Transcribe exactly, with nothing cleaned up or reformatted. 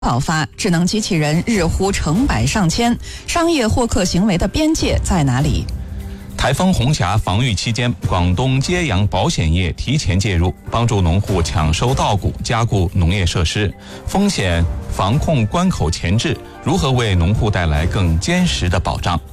爆发，智能机器人日呼成百上千，商业获客行为的边界在哪里？ 台风红霞防御期间，广东揭阳保险业提前介入，帮助农户抢收稻谷，加固农业设施。风险防控关口前置，如何为农户带来更坚实的保障？